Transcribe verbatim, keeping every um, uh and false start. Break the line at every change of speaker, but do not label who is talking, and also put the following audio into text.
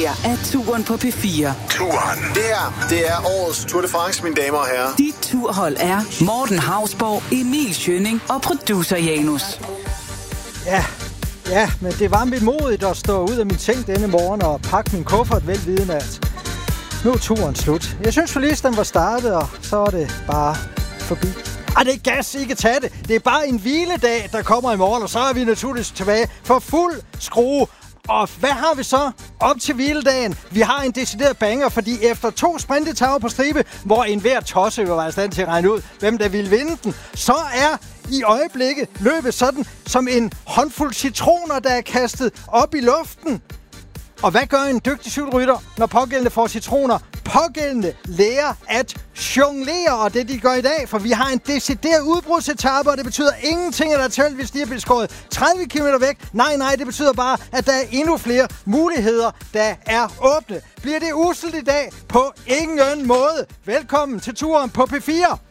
her er turen på P fire.
Turen. Det her, det er årets Tour de France, mine damer og herrer.
Dit turhold er Morten Hausborg, Emil Schønning og producer Janus.
Ja, ja, men det var mit modigt at stå ud af min seng denne morgen og pakke min kuffert velvidende, at nu er turen slut. Jeg synes for lige, den var startet, og så er det bare forbi. Ej, det er gas, ikke tage det. Det er bare en hviledag, der kommer i morgen, og så er vi naturligvis tilbage for fuld skrue. Og hvad har vi så op til hviledagen? Vi har en decideret banger, fordi efter to sprintetager på stribe, hvor enhver tosse vil være i stand til at regne ud, hvem der vil vinde den, så er i øjeblikket løbet sådan som en håndfuld citroner, der er kastet op i luften. Og hvad gør en dygtig cykelrytter, når pågældende får citroner? Pågældende lærer at jonglere, og det de gør i dag, for vi har en decideret udbrudsetape, og det betyder ingenting, at der er tælt, hvis de er blevet skåret tredive kilometer væk. Nej, nej, det betyder bare, at der er endnu flere muligheder, der er åbne. Bliver det uselt i dag? På ingen måde. Velkommen til turen på P fire.